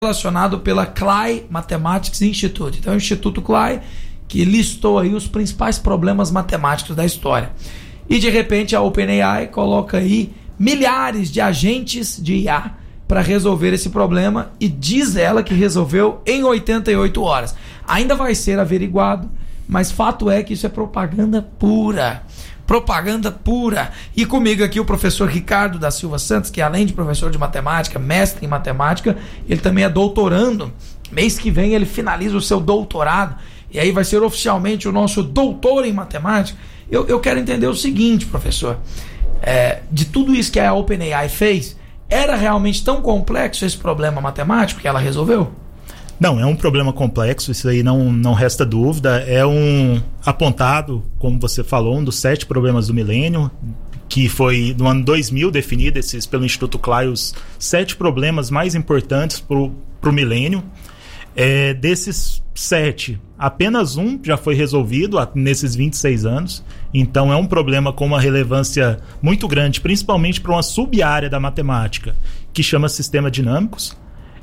relacionado pela CLAI Mathematics Institute. Então, o Instituto CLAI, que listou aí os principais problemas matemáticos da história. E, de repente, a OpenAI coloca aí milhares de agentes de IA para resolver esse problema e diz ela que resolveu em 88 horas. Ainda vai ser averiguado, mas fato é que isso é propaganda pura. Propaganda pura. E comigo aqui o professor Ricardo da Silva Santos, que além de professor de matemática, mestre em matemática, ele também é doutorando. Mês que vem ele finaliza o seu doutorado e aí vai ser oficialmente o nosso doutor em matemática. Eu quero entender o seguinte, professor. De tudo isso que a OpenAI fez, era realmente tão complexo esse problema matemático que ela resolveu? Não, é um problema complexo, isso aí não resta dúvida. É apontado, como você falou, um dos 7 problemas do milênio, que foi no ano 2000 definido pelo Instituto CLAI os 7 problemas mais importantes para o milênio. Desses 7, apenas um já foi resolvido nesses 26 anos. Então é um problema com uma relevância muito grande, principalmente para uma sub-área da matemática, que chama sistemas dinâmicos.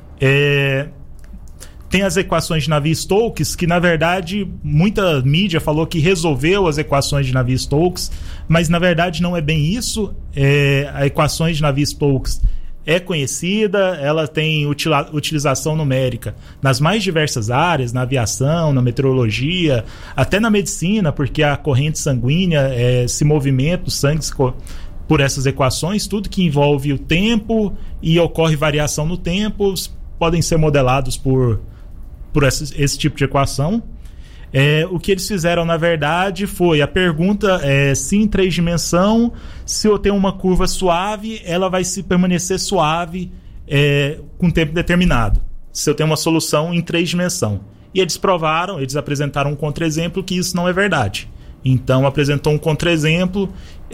Tem as equações de Navier-Stokes, que na verdade muita mídia falou que resolveu as equações de Navier-Stokes, mas na verdade não é bem isso. A equações de Navier-Stokes é conhecida, ela tem utilização numérica nas mais diversas áreas, na aviação, na meteorologia, até na medicina, porque a corrente sanguínea se movimenta, o sangue por essas equações, tudo que envolve o tempo e ocorre variação no tempo podem ser modelados por esse tipo de equação. O que eles fizeram, na verdade, foi a pergunta se em 3 dimensões, se eu tenho uma curva suave, ela vai permanecer suave com tempo determinado, se eu tenho uma solução em 3 dimensões. E eles apresentaram um contra-exemplo que isso não é verdade. Então, apresentou um contra-exemplo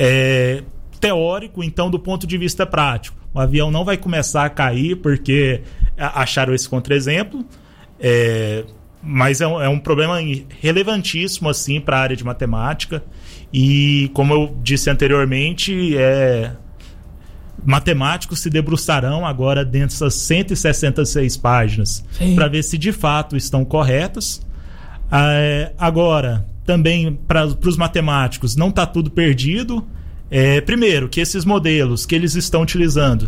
teórico, então, do ponto de vista prático. O avião não vai começar a cair porque acharam esse contra-exemplo, mas é um problema relevantíssimo assim, para a área de matemática. E, como eu disse anteriormente, matemáticos se debruçarão agora dentro dessas 166 páginas para ver se de fato estão corretas. Agora, também para os matemáticos, não está tudo perdido. Primeiro, que esses modelos que eles estão utilizando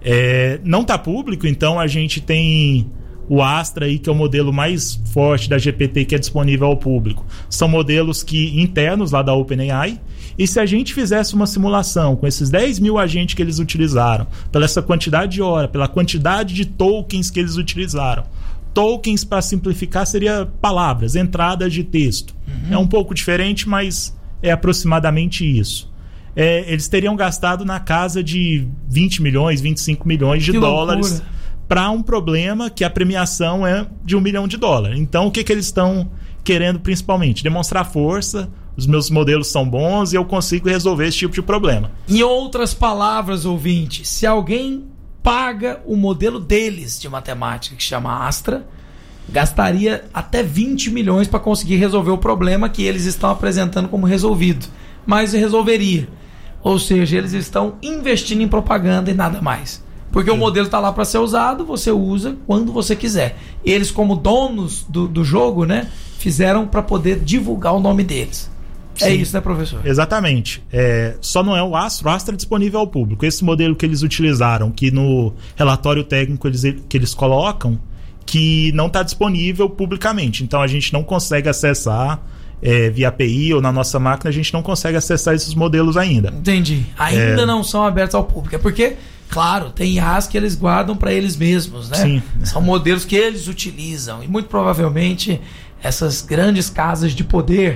não está público, então a gente tem o Astra, aí, que é o modelo mais forte da GPT que é disponível ao público. São modelos internos lá da OpenAI. E se a gente fizesse uma simulação com esses 10 mil agentes que eles utilizaram, pela essa quantidade de hora, pela quantidade de tokens que eles utilizaram. Tokens, para simplificar, seria palavras, entradas de texto. É um pouco diferente, mas é aproximadamente isso. Eles teriam gastado na casa de 20 milhões, 25 milhões de dólares para um problema que a premiação é de $1 milhão. Então, o que eles estão querendo principalmente? Demonstrar força, os meus modelos são bons e eu consigo resolver esse tipo de problema. Em outras palavras, ouvinte, se alguém paga o modelo deles de matemática, que chama Astra, gastaria até 20 milhões para conseguir resolver o problema que eles estão apresentando como resolvido. Mas resolveria. Ou seja, eles estão investindo em propaganda e nada mais. Porque o modelo está lá para ser usado, você usa quando você quiser. Eles, como donos do jogo, né, fizeram para poder divulgar o nome deles. Sim. É isso, né, professor? Exatamente. Só não é o Astra. O Astra é disponível ao público. Esse modelo que eles utilizaram, que no relatório técnico que eles colocam, que não está disponível publicamente. Então a gente não consegue acessar via API ou na nossa máquina, a gente não consegue acessar esses modelos ainda. Entendi. Ainda não são abertos ao público. É porque, claro, tem IAs que eles guardam para eles mesmos, né? Sim. São modelos que eles utilizam. E muito provavelmente essas grandes casas de poder,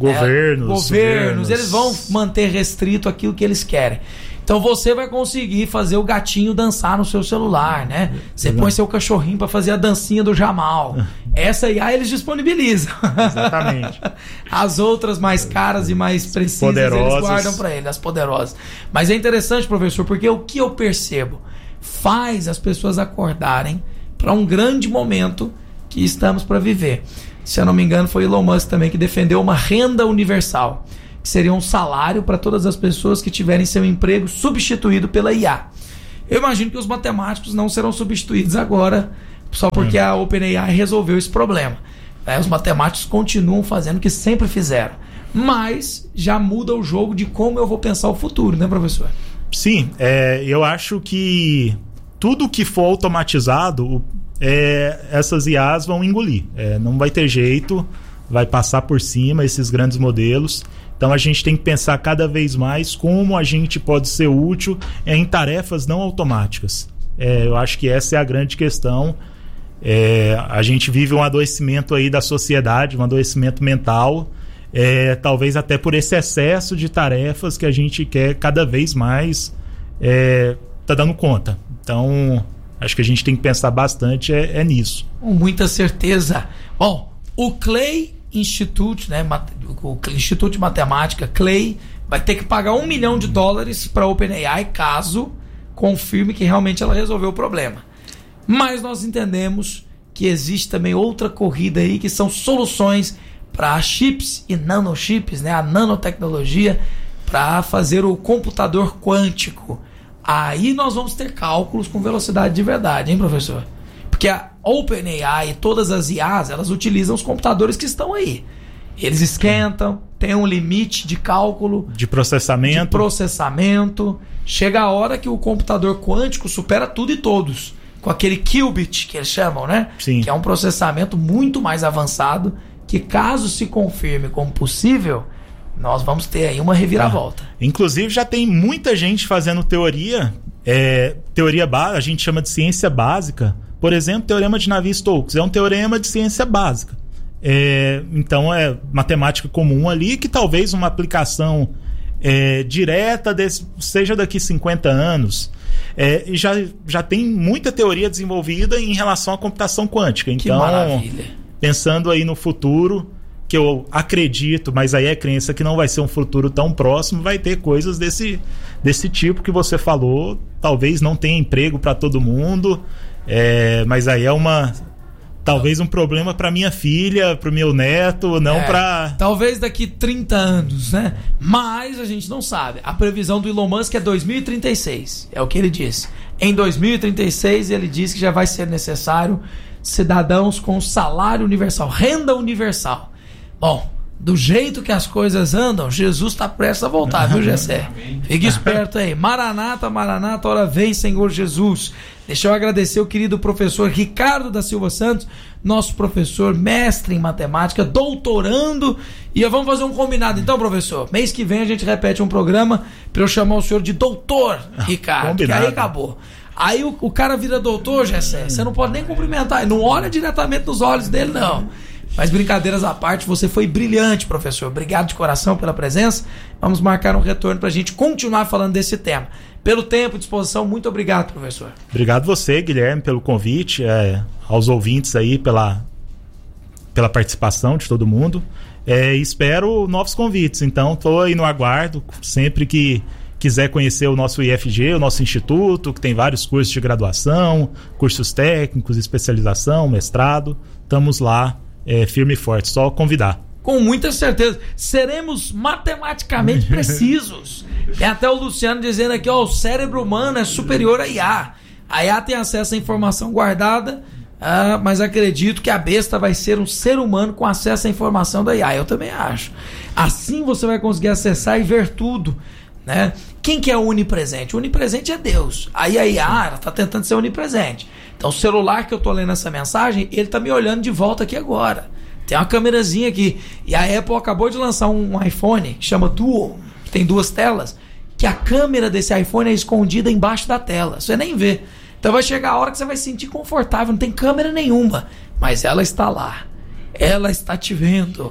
governos, eles vão manter restrito aquilo que eles querem. Então você vai conseguir fazer o gatinho dançar no seu celular, né? Você põe seu cachorrinho para fazer a dancinha do Jamal. Essa IA eles disponibilizam. Exatamente. As outras mais caras e mais precisas poderosas, eles guardam para eles, as poderosas. Mas é interessante, professor, porque o que eu percebo faz as pessoas acordarem para um grande momento que estamos para viver. Se eu não me engano, foi Elon Musk também que defendeu uma renda universal, que seria um salário para todas as pessoas que tiverem seu emprego substituído pela IA. Eu imagino que os matemáticos não serão substituídos agora só porque a OpenAI resolveu esse problema. Os matemáticos continuam fazendo o que sempre fizeram. Mas já muda o jogo de como eu vou pensar o futuro, né, professor? Sim, eu acho que tudo que for automatizado, essas IAs vão engolir. Não vai ter jeito, vai passar por cima esses grandes modelos. Então a gente tem que pensar cada vez mais como a gente pode ser útil em tarefas não automáticas. Eu acho que essa é a grande questão. A gente vive um adoecimento aí da sociedade, um adoecimento mental, talvez até por esse excesso de tarefas que a gente quer cada vez mais tá dando conta. Então acho que a gente tem que pensar bastante nisso. Com muita certeza. Bom, o Clay Institute, né, o Instituto de Matemática Clay, vai ter que pagar $1 milhão para a OpenAI caso confirme que realmente ela resolveu o problema. Mas nós entendemos que existe também outra corrida aí, que são soluções para chips e nanochips, né, a nanotecnologia, para fazer o computador quântico. Aí nós vamos ter cálculos com velocidade de verdade, hein, professor? Porque a OpenAI e todas as IAs, elas utilizam os computadores que estão aí. Eles esquentam, tem um limite de cálculo, de processamento. Chega a hora que o computador quântico supera tudo e todos, com aquele qubit que eles chamam, né? Sim. Que é um processamento muito mais avançado, que caso se confirme como possível, nós vamos ter aí uma reviravolta. Inclusive já tem muita gente fazendo teoria básica, a gente chama de ciência básica. Por exemplo, teorema de Navier-Stokes é um teorema de ciência básica. Então é matemática comum ali, que talvez uma aplicação direta seja daqui 50 anos. E já tem muita teoria desenvolvida em relação à computação quântica. Então, que maravilha. Pensando aí no futuro, que eu acredito, mas aí é crença que não vai ser um futuro tão próximo, vai ter coisas desse tipo que você falou. Talvez não tenha emprego para todo mundo, mas aí talvez um problema para minha filha, para o meu neto, não para... Talvez daqui 30 anos, né? Mas a gente não sabe. A previsão do Elon Musk é 2036, é o que ele disse. Em 2036 ele disse que já vai ser necessário cidadãos com salário universal, renda universal. Bom, do jeito que as coisas andam, Jesus está prestes a voltar, viu, Gessé? Fique esperto aí. Maranata, Maranata, ora vem, Senhor Jesus. Deixa eu agradecer o querido professor Ricardo da Silva Santos, nosso professor, mestre em matemática, doutorando. E vamos fazer um combinado então, professor. Mês que vem a gente repete um programa para eu chamar o senhor de doutor Ricardo, que aí acabou. Aí o cara vira doutor, Gessé, você não pode nem cumprimentar, não olha diretamente nos olhos dele, não. Mas brincadeiras à parte, você foi brilhante, professor. Obrigado de coração pela presença. Vamos marcar um retorno para a gente continuar falando desse tema. Pelo tempo, disposição, muito obrigado, professor. Obrigado você, Guilherme, pelo convite, aos ouvintes aí pela participação de todo mundo. Espero novos convites, então estou aí no aguardo. Sempre que quiser conhecer o nosso IFG, o nosso instituto, que tem vários cursos de graduação, cursos técnicos, especialização, mestrado, estamos lá. Firme e forte, só convidar. Com muita certeza, seremos matematicamente precisos. Tem até o Luciano dizendo aqui, o cérebro humano é superior à IA. A IA tem acesso à informação guardada, mas acredito que a besta vai ser um ser humano com acesso à informação da IA. Eu também acho. Assim você vai conseguir acessar e ver tudo, né? Quem que é o onipresente? O onipresente é Deus. Aí a IA está tentando ser onipresente. Então o celular que eu tô lendo essa mensagem, ele tá me olhando de volta aqui agora. Tem uma câmerazinha aqui. E a Apple acabou de lançar um iPhone que chama Duo, que tem 2 telas, que a câmera desse iPhone é escondida embaixo da tela. Você nem vê. Então vai chegar a hora que você vai se sentir confortável, não tem câmera nenhuma, mas ela está lá. Ela está te vendo.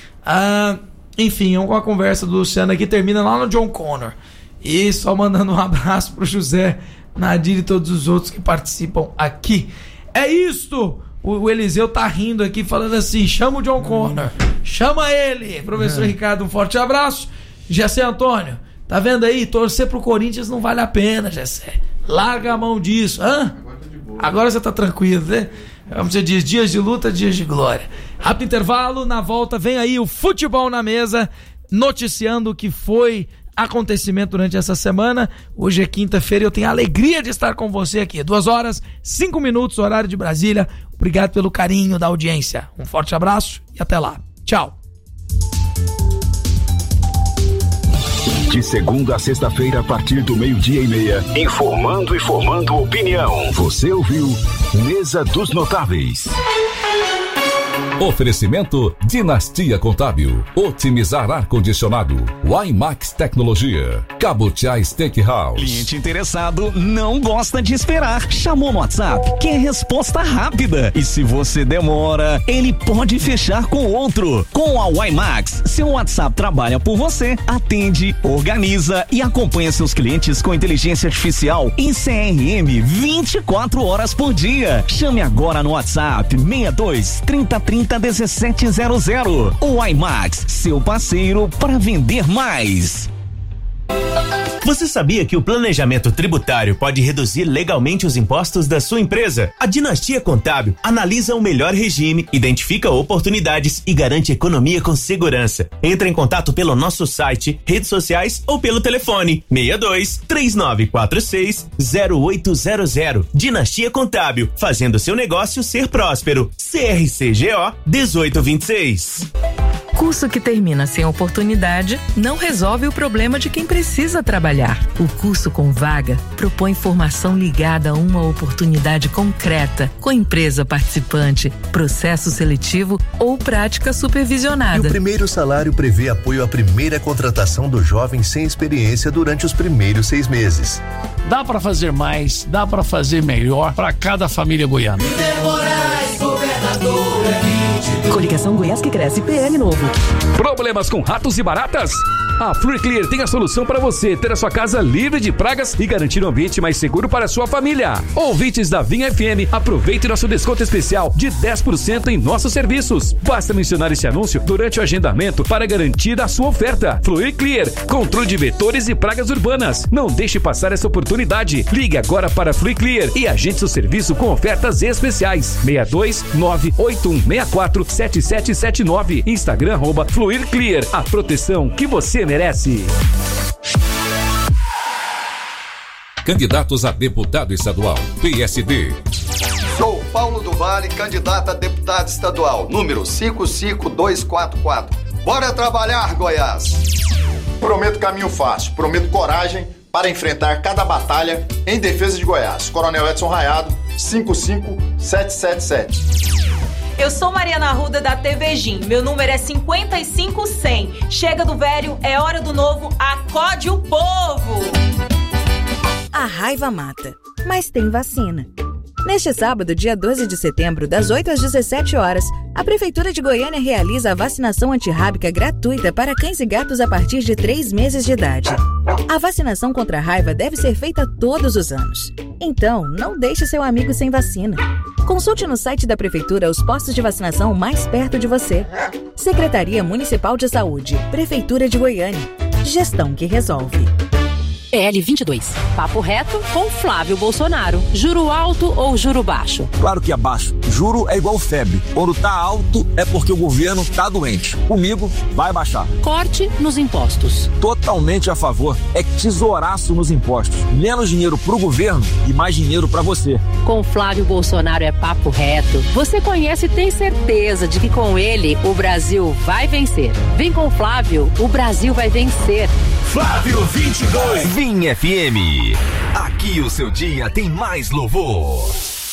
Enfim, uma conversa do Luciano aqui termina lá no John Connor. E só mandando um abraço pro José, Nadir e todos os outros que participam aqui. É isto! O Eliseu tá rindo aqui, falando assim: chama o John Connor, chama ele. Professor Ricardo, um forte abraço. Gessé Antônio, tá vendo aí? Torcer pro Corinthians não vale a pena, Gessé. Larga a mão disso. Agora você tá tranquilo, né? Como você diz, dias de luta, dias de glória. Rápido intervalo, na volta vem aí o Futebol na Mesa, noticiando o que foi acontecimento durante essa semana. Hoje é quinta-feira e eu tenho a alegria de estar com você aqui. 2h05, horário de Brasília. Obrigado pelo carinho da audiência. Um forte abraço e até lá. Tchau. De segunda a sexta-feira, a partir do 12:30, informando e formando opinião. Você ouviu Mesa dos Notáveis. Oferecimento Dinastia Contábil, otimizar ar-condicionado, Wimax Tecnologia, Cabutiá Steakhouse. Cliente interessado não gosta de esperar. Chamou no WhatsApp, quer resposta rápida. E se você demora, ele pode fechar com outro. Com a Wimax, seu WhatsApp trabalha por você, atende, organiza e acompanha seus clientes com inteligência artificial e CRM 24 horas por dia. Chame agora no WhatsApp 62 30 30 1700. O Wimax, seu parceiro para vender mais. Você sabia que o planejamento tributário pode reduzir legalmente os impostos da sua empresa? A Dinastia Contábil analisa o melhor regime, identifica oportunidades e garante economia com segurança. Entre em contato pelo nosso site, redes sociais ou pelo telefone 62 3946 0800. Dinastia Contábil, fazendo seu negócio ser próspero. CRCGO 1826. Curso que termina sem oportunidade não resolve o problema de quem precisa trabalhar. O curso com vaga propõe formação ligada a uma oportunidade concreta, com empresa participante, processo seletivo ou prática supervisionada. E o primeiro salário prevê apoio à primeira contratação do jovem sem experiência durante os primeiros 6 meses. Dá para fazer mais, dá para fazer melhor para cada família goiana. Coligação Goiás que cresce, PL novo. Problemas com ratos e baratas? A FluiClear tem a solução para você ter a sua casa livre de pragas e garantir um ambiente mais seguro para a sua família. Ouvintes da Vinha FM, aproveite nosso desconto especial de 10% em nossos serviços. Basta mencionar esse anúncio durante o agendamento para garantir a sua oferta. FluiClear, controle de vetores e pragas urbanas. Não deixe passar essa oportunidade. Ligue agora para FluiClear e agende seu serviço com ofertas especiais. 62 98164 7779. Instagram @FluiClear. A proteção que você merece. Candidatos a deputado estadual, PSD. Sou Paulo do Vale, candidato a deputado estadual, número 55244. Bora trabalhar, Goiás! Prometo caminho fácil, prometo coragem para enfrentar cada batalha em defesa de Goiás. Coronel Edson Raiado, 55777. Eu sou Mariana Arruda da TV Gin. Meu número é 55100. Chega do velho, é hora do novo. Acode o povo! A raiva mata, mas tem vacina. Neste sábado, dia 12 de setembro, das 8 às 17 horas, a Prefeitura de Goiânia realiza a vacinação antirrábica gratuita para cães e gatos a partir de 3 meses de idade. A vacinação contra a raiva deve ser feita todos os anos. Então, não deixe seu amigo sem vacina. Consulte no site da Prefeitura os postos de vacinação mais perto de você. Secretaria Municipal de Saúde, Prefeitura de Goiânia. Gestão que resolve. PL 22. Papo reto com Flávio Bolsonaro. Juro alto ou juro baixo? Claro que é baixo. Juro é igual febre. Quando tá alto é porque o governo tá doente. Comigo vai baixar. Corte nos impostos. Totalmente a favor. É tesouraço nos impostos. Menos dinheiro pro governo e mais dinheiro pra você. Com Flávio Bolsonaro é papo reto. Você conhece e tem certeza de que com ele o Brasil vai vencer. Vem com Flávio, o Brasil vai vencer. Flávio 22. Vinha FM. Aqui o seu dia tem mais louvor.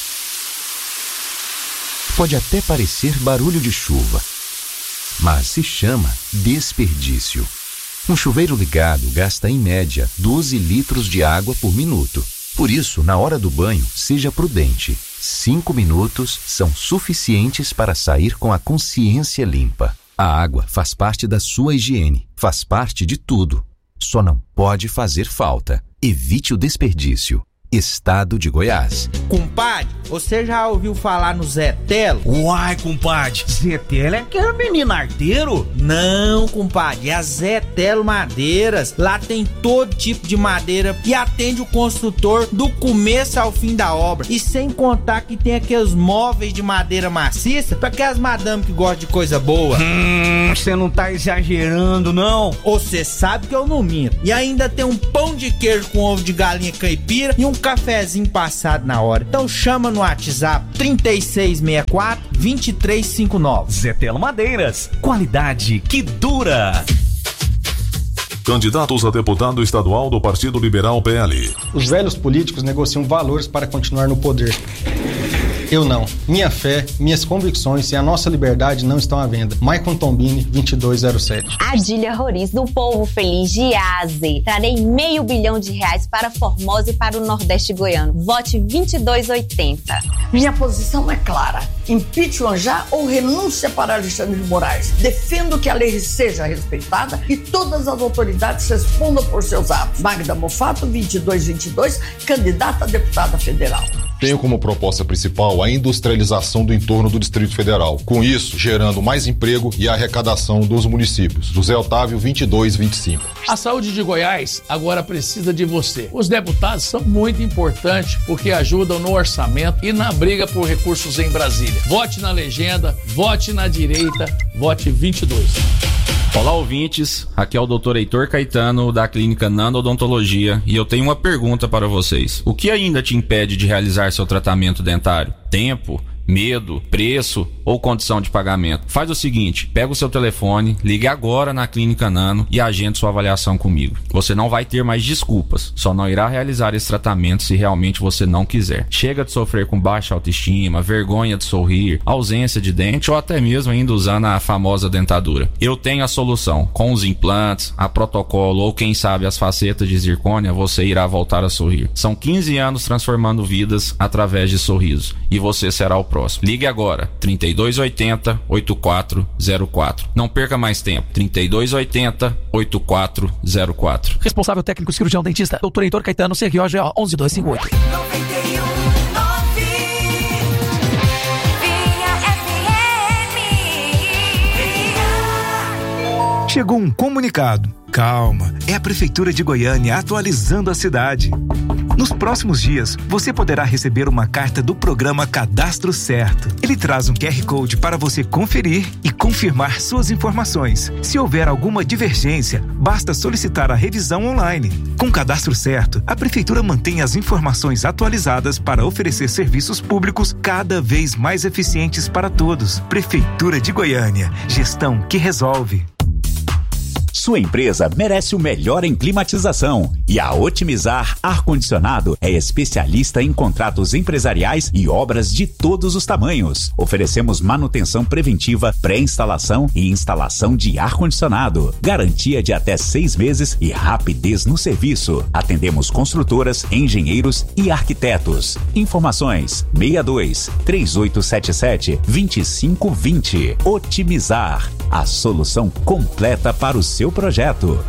Pode até parecer barulho de chuva, mas se chama desperdício. Um chuveiro ligado gasta em média 12 litros de água por minuto. Por isso, na hora do banho, seja prudente. 5 minutos são suficientes para sair com a consciência limpa. A água faz parte da sua higiene, faz parte de tudo. Só não pode fazer falta. Evite o desperdício. Estado de Goiás. Compadre, você já ouviu falar no Zé Telo? Uai, compadre, Zé Telo é aquele menino arteiro? Não, compadre, é a Zé Telo Madeiras. Lá tem todo tipo de madeira e atende o construtor do começo ao fim da obra. E sem contar que tem aqueles móveis de madeira maciça pra aquelas madame que gostam de coisa boa. Você não tá exagerando, não? Você sabe que eu não minto. E ainda tem um pão de queijo com ovo de galinha caipira e um cafezinho passado na hora. Então chama no WhatsApp 3664-2359. Zé Telo Madeiras, qualidade que dura. Candidatos a deputado estadual do Partido Liberal PL. Os velhos políticos negociam valores para continuar no poder. Eu não. Minha fé, minhas convicções e a nossa liberdade não estão à venda. Maicon Tombini, 2207. Adília Roriz, do Povo Feliz de Aze. Trarei R$500 milhão para Formosa e para o Nordeste goiano. Vote 2280. Minha posição é clara. Impeachment já ou renúncia para Alexandre de Moraes. Defendo que a lei seja respeitada e todas as autoridades respondam por seus atos. Magda Mofato, 2222, candidata a deputada federal. Tenho como proposta principal a industrialização do entorno do Distrito Federal. Com isso, gerando mais emprego e arrecadação dos municípios. José Otávio, 2225. A saúde de Goiás agora precisa de você. Os deputados são muito importantes porque ajudam no orçamento e na briga por recursos em Brasília. Vote na legenda, vote na direita, vote 22. Olá, ouvintes. Aqui é o Dr. Heitor Caetano, da Clínica Nando Odontologia, e eu tenho uma pergunta para vocês. O que ainda te impede de realizar seu tratamento dentário? Tempo? Medo, preço ou condição de pagamento? Faz o seguinte, pega o seu telefone, ligue agora na Clínica Nano e agende sua avaliação comigo. Você não vai ter mais desculpas, só não irá realizar esse tratamento se realmente você não quiser. Chega de sofrer com baixa autoestima, vergonha de sorrir, ausência de dente ou até mesmo ainda usando a famosa dentadura. Eu tenho a solução. Com os implantes, a protocolo ou quem sabe as facetas de zircônia, você irá voltar a sorrir. São 15 anos transformando vidas através de sorrisos e você será o próximo. Ligue agora, 3280-8404. Não perca mais tempo, 3280-8404. Responsável técnico cirurgião dentista, Dr. Heitor Caetano, CRO 11258. Chegou um comunicado. Calma, é a Prefeitura de Goiânia atualizando a cidade. Nos próximos dias, você poderá receber uma carta do programa Cadastro Certo. Ele traz um QR Code para você conferir e confirmar suas informações. Se houver alguma divergência, basta solicitar a revisão online. Com Cadastro Certo, a Prefeitura mantém as informações atualizadas para oferecer serviços públicos cada vez mais eficientes para todos. Prefeitura de Goiânia, gestão que resolve. Sua empresa merece o melhor em climatização e a Otimizar Ar-Condicionado é especialista em contratos empresariais e obras de todos os tamanhos. Oferecemos manutenção preventiva, pré-instalação e instalação de ar-condicionado. Garantia de até 6 meses e rapidez no serviço. Atendemos construtoras, engenheiros e arquitetos. Informações 62-3877-2520. Otimizar, a solução completa para o seu projeto.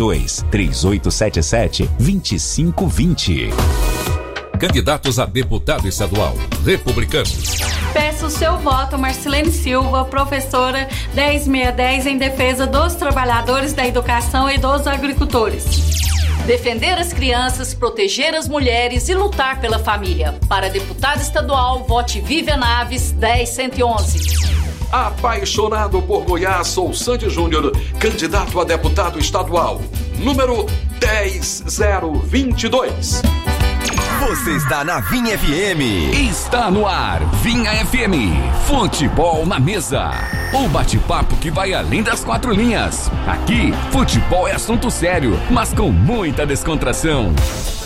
62-3877-2520. Candidatos a deputado estadual, republicanos. Peço o seu voto, Marcilene Silva, professora 10610, em defesa dos trabalhadores da educação e dos agricultores. Defender as crianças, proteger as mulheres e lutar pela família. Para deputado estadual, vote Vivian Naves, 10111. Apaixonado por Goiás, sou Sandy Júnior, candidato a deputado estadual, número 10022. Você está na Vinha FM. Está no ar, Vinha FM, futebol na mesa. O bate-papo que vai além das 4 linhas. Aqui, futebol é assunto sério, mas com muita descontração.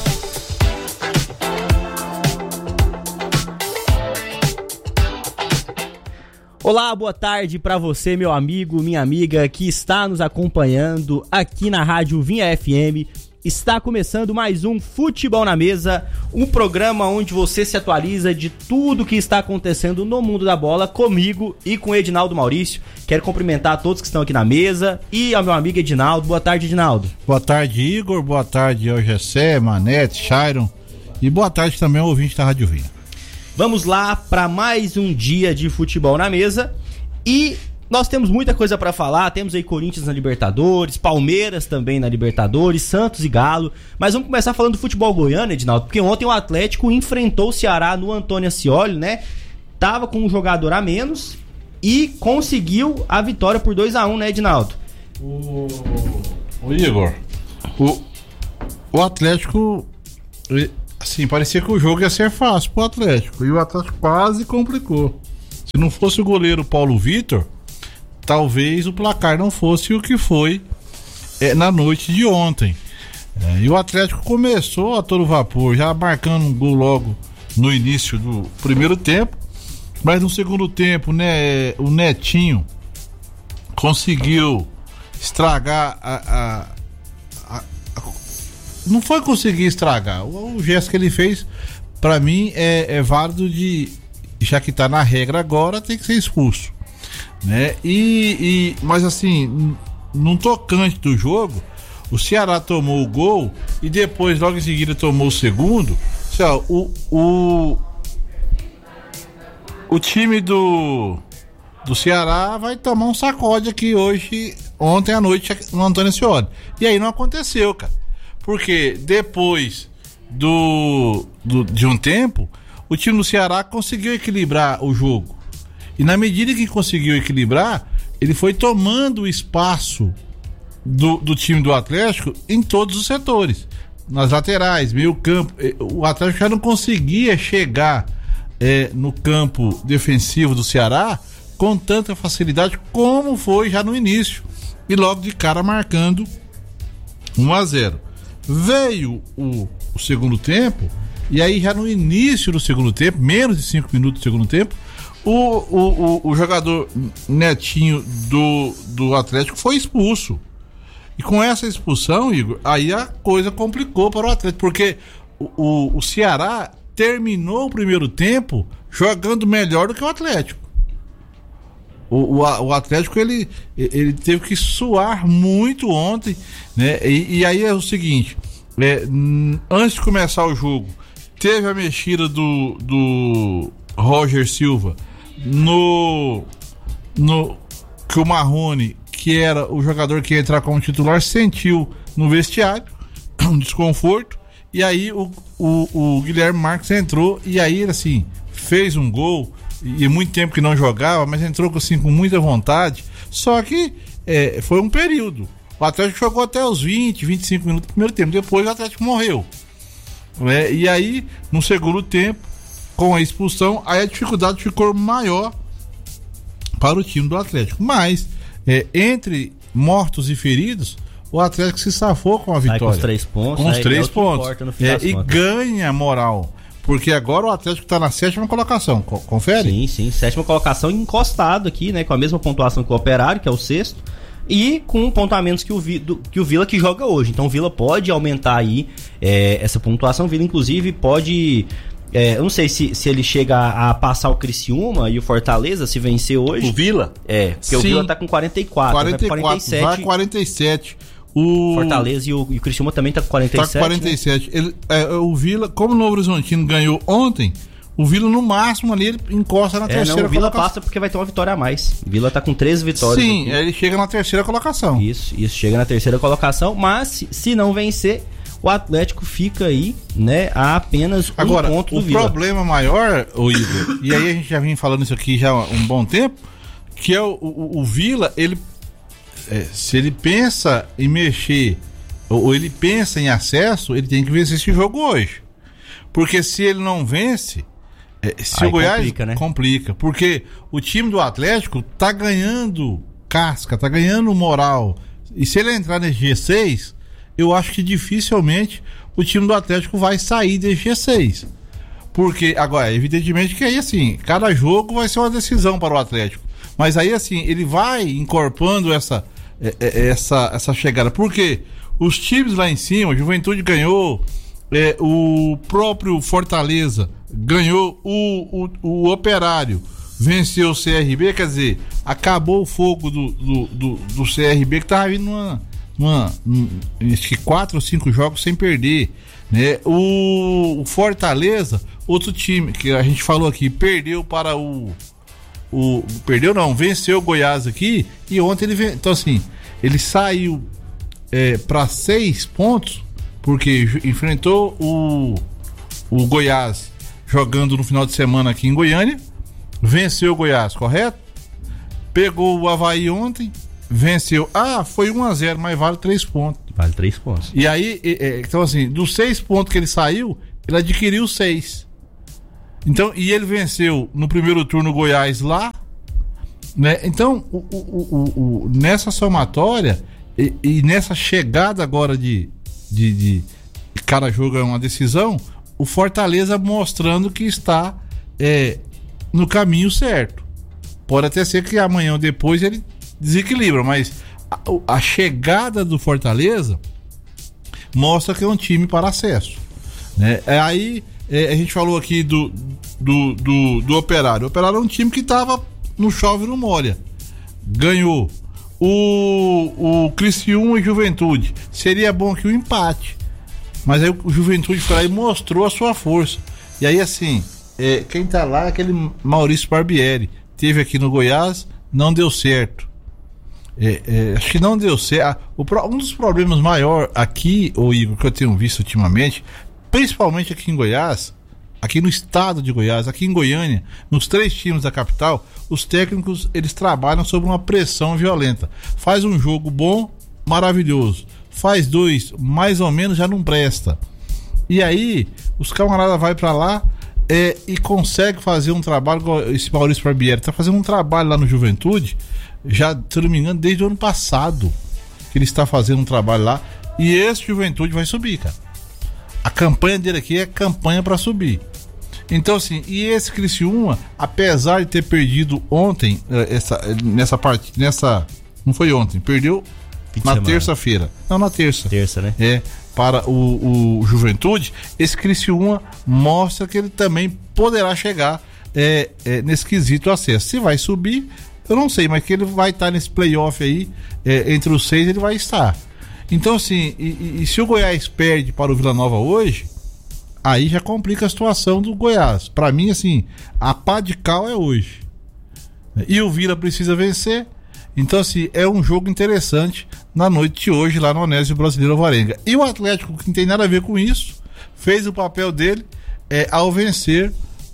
Olá, boa tarde para você, meu amigo, minha amiga que está nos acompanhando aqui na Rádio Vinha FM. Está começando mais um Futebol na Mesa, um programa onde você se atualiza de tudo que está acontecendo no mundo da bola comigo e com o Edinaldo Maurício. Quero cumprimentar a todos que estão aqui na mesa e ao meu amigo Edinaldo. Boa tarde, Edinaldo. Boa tarde, Igor. Boa tarde, Gessé, Manete, Chairon E boa tarde também ao ouvinte da Rádio Vinha. Vamos lá para mais um dia de futebol na mesa e nós temos muita coisa para falar. Temos aí Corinthians na Libertadores, Palmeiras também na Libertadores, Santos e Galo. Mas vamos começar falando do futebol goiano, Edinaldo, porque ontem o Atlético enfrentou o Ceará no Antônio Ascioli, né? Tava com um jogador a menos e conseguiu a vitória por 2-1, né, Edinaldo? O Igor, o Atlético, assim, parecia que o jogo ia ser fácil pro Atlético, e o Atlético quase complicou. Se não fosse o goleiro Paulo Vitor, talvez o placar não fosse o que foi na noite de ontem. E o Atlético começou a todo vapor, já marcando um gol logo no início do primeiro tempo, mas no segundo tempo, né, o Netinho conseguiu estragar não foi conseguir estragar. O gesto que ele fez, pra mim, é válido de, já que tá na regra agora, tem que ser expulso, né? Mas assim, num tocante do jogo, o Ceará tomou o gol e depois, logo em seguida, tomou o segundo. O time do Ceará vai tomar um sacode aqui ontem à noite no Antônio Ascioli. E aí não aconteceu, cara. Porque depois de um tempo, o time do Ceará conseguiu equilibrar o jogo. E na medida que conseguiu equilibrar, ele foi tomando o espaço do time do Atlético em todos os setores. Nas laterais, meio campo. O Atlético já não conseguia chegar no campo defensivo do Ceará com tanta facilidade como foi já no início. E logo de cara marcando 1-0. Veio o segundo tempo, e aí já no início do segundo tempo, menos de 5 minutos do segundo tempo, o jogador Netinho do Atlético foi expulso. E com essa expulsão, Igor, aí a coisa complicou para o Atlético, porque o Ceará terminou o primeiro tempo jogando melhor do que o Atlético. O Atlético ele teve que suar muito ontem, né? E aí é o seguinte, antes de começar o jogo, teve a mexida do Roger Silva que o Marrone, que era o jogador que ia entrar como titular, sentiu no vestiário um desconforto, e aí o Guilherme Marques entrou, e aí ele assim fez um gol. E muito tempo que não jogava, mas entrou assim, com muita vontade. Só que foi um período. O Atlético jogou até os 20, 25 minutos do primeiro tempo. Depois o Atlético morreu. E aí, no segundo tempo, com a expulsão, aí a dificuldade ficou maior para o time do Atlético. Mas, entre mortos e feridos, o Atlético se safou com a vitória. Com os 3 pontos. Com os 3 pontos. E ganha moral. Porque agora o Atlético está na 7ª colocação, confere? Sim, 7ª colocação, encostado aqui, né? Com a mesma pontuação que o Operário, que é o 6º, e com um ponto a menos que o Vila, que joga hoje. Então o Vila pode aumentar aí essa pontuação. O Vila, inclusive, pode... eu não sei se ele chega a passar o Criciúma e o Fortaleza, se vencer hoje. O Vila? Porque Sim. O Vila tá com 44. 47. Vai 47. O Fortaleza e o Criciúma também tá com 47. Tá com 47. Né? O Vila, como o Novo Horizontino ganhou ontem, o Vila no máximo ali ele encosta na terceira o Vila passa porque vai ter uma vitória a mais. O Vila tá com 13 vitórias. Sim, ele chega na terceira colocação. Isso, chega na terceira colocação, mas se não vencer, o Atlético fica aí, né, a apenas agora, um ponto do Vila. O problema maior, Igor, e aí a gente já vem falando isso aqui já há um bom tempo, que é o Vila, ele se ele pensa em mexer ou ele pensa em acesso, ele tem que vencer esse jogo hoje. Porque se ele não vence, se o Goiás complica, né? Complica, porque o time do Atlético tá ganhando casca, tá ganhando moral. E se ele entrar nesse G6, eu acho que dificilmente o time do Atlético vai sair desse G6. Porque, agora, evidentemente que aí assim, cada jogo vai ser uma decisão para o Atlético. Mas aí assim, ele vai incorporando essa chegada. Porque os times lá em cima, a Juventude ganhou, o próprio Fortaleza ganhou, o Operário venceu o CRB, quer dizer, acabou o fogo do CRB, que tava vindo acho que 4 ou 5 jogos sem perder. né? O Fortaleza, outro time que a gente falou aqui, perdeu para venceu o Goiás aqui, e ontem então assim, ele saiu para 6 pontos, porque enfrentou o Goiás jogando no final de semana aqui em Goiânia, venceu o Goiás, correto? Pegou o Avaí ontem, venceu. Foi 1-0, mas vale 3 pontos. Vale 3 pontos. E aí, então assim, dos 6 pontos que ele saiu, ele adquiriu 6. Então, e ele venceu no primeiro turno o Goiás lá, né? Então, nessa somatória e nessa chegada agora de cada jogo é uma decisão, o Fortaleza mostrando que está no caminho certo. Pode até ser que amanhã ou depois ele desequilibra, mas a chegada do Fortaleza mostra que é um time para acesso, né? Aí a gente falou aqui do Operário. O Operário é um time que estava no chove e no molha, ganhou. O Criciúma e Juventude, seria bom que o empate, mas aí o Juventude foi lá e mostrou a sua força. E aí assim, quem tá lá é aquele Maurício Barbieri, teve aqui no Goiás, não deu certo. Acho que não deu certo. Um dos problemas maiores aqui, Igor, que eu tenho visto ultimamente, principalmente aqui em Goiás, aqui no estado de Goiás, aqui em Goiânia, nos 3 times da capital, os técnicos, eles trabalham sob uma pressão violenta. Faz um jogo bom, maravilhoso. Faz 2, mais ou menos, já não presta. E aí, os camaradas vai pra lá e consegue fazer um trabalho, igual esse Maurício Barbieri tá fazendo um trabalho lá no Juventude, já, se não me engano, desde o ano passado que ele está fazendo um trabalho lá, e esse Juventude vai subir, cara. A campanha dele aqui é campanha para subir. Então assim, e esse Criciúma, apesar de ter perdido ontem, não foi ontem, perdeu na terça-feira. Não, na terça. Terça, né? Para o Juventude, esse Criciúma mostra que ele também poderá chegar nesse quesito acesso. Se vai subir, eu não sei, mas que ele vai estar nesse playoff aí, entre os 6 ele vai estar. Então assim, e se o Goiás perde para o Vila Nova hoje, aí já complica a situação do Goiás. Para mim, assim, a pá de cal é hoje. E o Vila precisa vencer. Então assim, é um jogo interessante na noite de hoje lá no Onésio Brasileiro Alvarenga. E o Atlético, que não tem nada a ver com isso, fez o papel dele ao vencer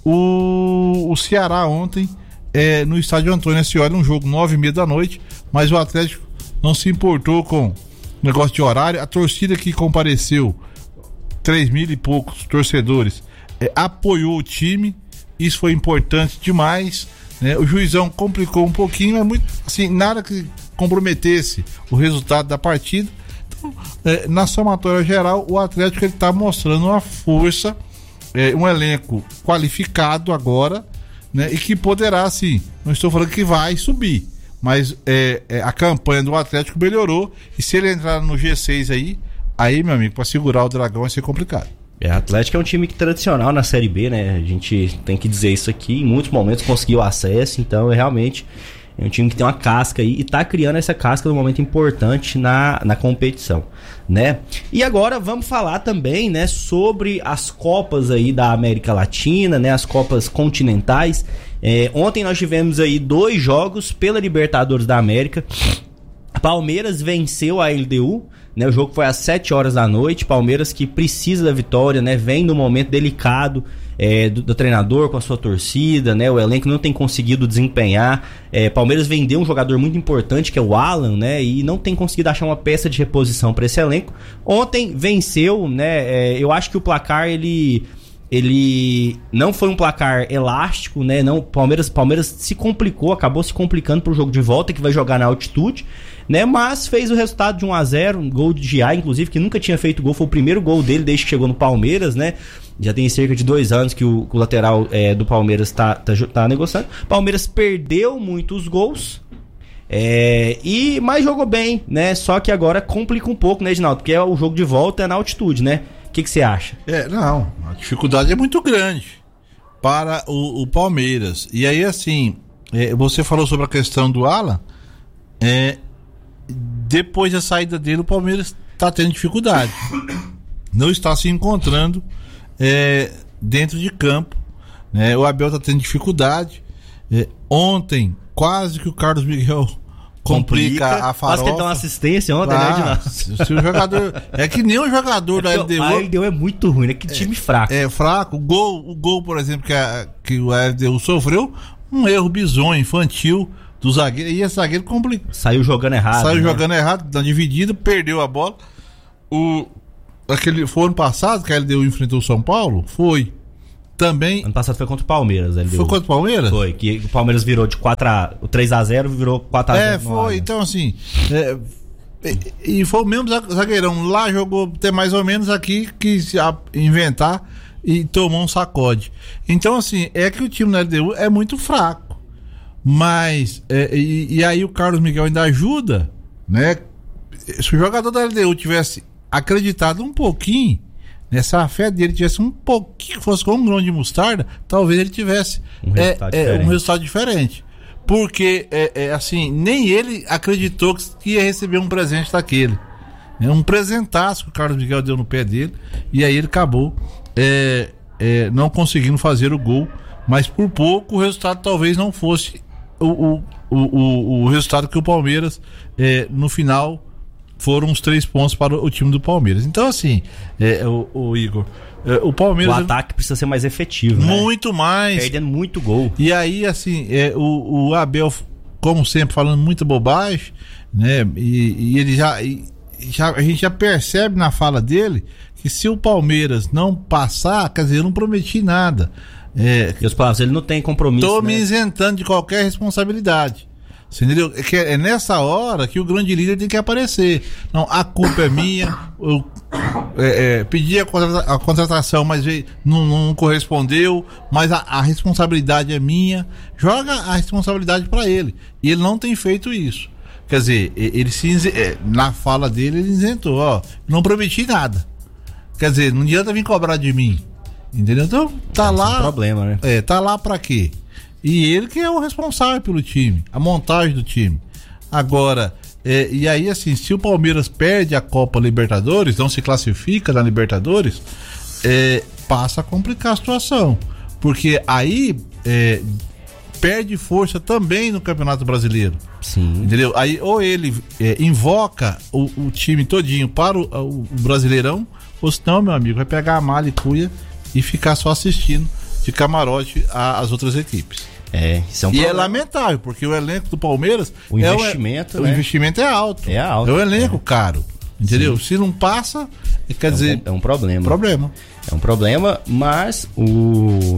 o Ceará ontem no estádio Antônio Ascioli, um jogo 9h30 da noite, mas o Atlético não se importou com negócio de horário. A torcida que compareceu, 3.000 e poucos torcedores, apoiou o time. Isso foi importante demais, né? O juizão complicou um pouquinho, mas muito, assim, nada que comprometesse o resultado da partida. Então, na somatória geral, o Atlético está mostrando uma força, um elenco qualificado agora, né? E que poderá, assim, não estou falando que vai subir, mas a campanha do Atlético melhorou, e se ele entrar no G6 aí, meu amigo, para segurar o Dragão vai ser complicado. O Atlético é um time tradicional na Série B, né? A gente tem que dizer isso aqui, em muitos momentos conseguiu acesso, então realmente é um time que tem uma casca aí e tá criando essa casca num momento importante na competição, né? E agora vamos falar também, né, sobre as Copas aí da América Latina, né? As Copas continentais. Ontem nós tivemos aí 2 jogos pela Libertadores da América. Palmeiras venceu a LDU, né? O jogo foi às 7h da noite. Palmeiras que precisa da vitória, né? Vem num momento delicado do treinador com a sua torcida, né? O elenco não tem conseguido desempenhar. Palmeiras vendeu um jogador muito importante, que é o Alan, né? E não tem conseguido achar uma peça de reposição para esse elenco. Ontem venceu, né? Eu acho que o placar ele não foi um placar elástico, né? Não, Palmeiras se complicou, acabou se complicando pro jogo de volta, que vai jogar na altitude, né? Mas fez o resultado de 1-0, um gol de Gia, inclusive, que nunca tinha feito gol, foi o primeiro gol dele desde que chegou no Palmeiras, né? Já tem cerca de 2 anos que o lateral do Palmeiras tá negociando. Palmeiras perdeu muitos gols, mas jogou bem, né? Só que agora complica um pouco, né, Edinaldo? Porque o jogo de volta é na altitude, né? O que você acha? Não, a dificuldade é muito grande para o Palmeiras. E aí, assim, você falou sobre a questão do Alan. Depois da saída dele, o Palmeiras está tendo dificuldade. não está se encontrando dentro de campo, né? O Abel está tendo dificuldade. Ontem, quase que o Carlos Miguel complica a farofa. Quase que ele dá uma assistência ontem, né, Edinaldo? Se o jogador... É que nem o jogador da LDU... A LDU é muito ruim, né? Que time fraco. É fraco. O gol, por exemplo, que o LDU sofreu, um erro bizonho, infantil do zagueiro. E esse zagueiro complicou. Saiu jogando errado. Saiu jogando errado, na dividida, perdeu a bola. Foi ano passado que a LDU enfrentou o São Paulo? Foi. Também. Ano passado foi contra o Palmeiras. LDU. Foi contra o Palmeiras? Foi, que o Palmeiras virou de 3-0, virou 4-0. Foi. Então, assim. E foi o mesmo zagueirão. Lá jogou até mais ou menos, aqui quis inventar e tomou um sacode. Então, assim, é que o time da LDU é muito fraco. Mas. E aí o Carlos Miguel ainda ajuda, né? Se o jogador da LDU tivesse acreditado um pouquinho, se a fé dele tivesse um pouquinho, fosse com um grão de mostarda, talvez ele tivesse um resultado diferente. Porque, assim, nem ele acreditou que ia receber um presente daquele. Um presentaço que o Carlos Miguel deu no pé dele, e aí ele acabou não conseguindo fazer o gol, mas por pouco o resultado talvez não fosse o resultado que o Palmeiras, no final, foram os 3 pontos para o time do Palmeiras. Então, assim, o Igor, o Palmeiras... O ataque precisa ser mais efetivo, muito mais. Perdendo muito gol. E aí, assim, o Abel, como sempre, falando muita bobagem, né? E ele a gente já percebe na fala dele que se o Palmeiras não passar, quer dizer, eu não prometi nada. E as palavras, ele não tem compromisso. Tô me isentando de qualquer responsabilidade. Você entendeu? É nessa hora que o grande líder tem que aparecer. Não, a culpa é minha. Eu pedi a contratação, mas não correspondeu. Mas a responsabilidade é minha. Joga a responsabilidade para ele. E ele não tem feito isso. Quer dizer, ele na fala dele, ele isentou. Não prometi nada. Quer dizer, não adianta vir cobrar de mim. Entendeu? Então, tá lá. É um problema, né? Tá lá pra quê? E ele que é o responsável pelo time, a montagem do time. Agora, e aí assim, se o Palmeiras perde a Copa Libertadores, não se classifica na Libertadores, passa a complicar a situação. Porque aí perde força também no Campeonato Brasileiro. Sim. Entendeu? Aí ou ele invoca o time todinho para o Brasileirão, ou senão, meu amigo, vai pegar a mala e cuia e ficar só assistindo de camarote às outras equipes. Isso é um e problema. É lamentável, porque o elenco do Palmeiras, o investimento, o investimento é alto. É alto. É um elenco caro. Entendeu? Sim. Se não passa, quer dizer. É um problema. É um problema, mas o